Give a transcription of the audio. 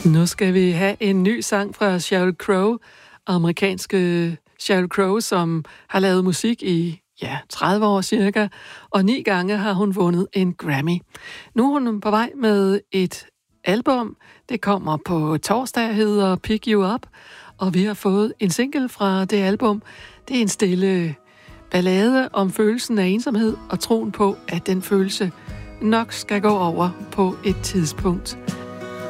Nu skal vi have en ny sang fra Sheryl Crow, amerikanske Sheryl Crow, som har lavet musik i 30 år cirka, og 9 gange har hun vundet en Grammy. Nu er hun på vej med et album. Det kommer på torsdag, hedder Pick You Up, og vi har fået en single fra det album. Det er en stille ballade om følelsen af ensomhed og troen på, at den følelse nok skal gå over på et tidspunkt.